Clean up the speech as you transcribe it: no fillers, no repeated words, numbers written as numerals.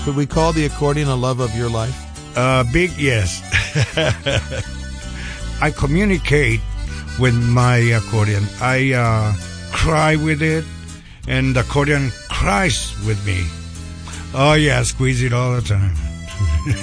Could we call the accordion a love of your life? Big yes. I communicate with my accordion. I cry with it, and the accordion cries with me. Oh yeah, squeeze it all the time.